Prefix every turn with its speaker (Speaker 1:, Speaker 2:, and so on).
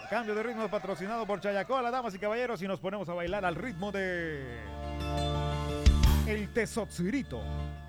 Speaker 1: Cambio de ritmo patrocinado por Chayacola, damas y caballeros, y nos ponemos a bailar al ritmo de El Tezotzirito.